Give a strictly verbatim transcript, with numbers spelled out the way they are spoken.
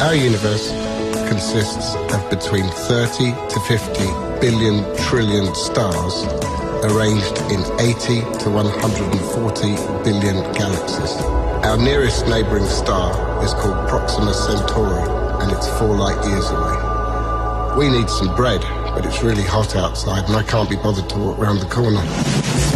Our universe consists of between thirty to fifty billion trillion stars arranged in eighty to one hundred forty billion galaxies. Our nearest neighbouring star is called Proxima Centauri, and it's four light years away. We need some bread, but it's really hot outside and I can't be bothered to walk round the corner.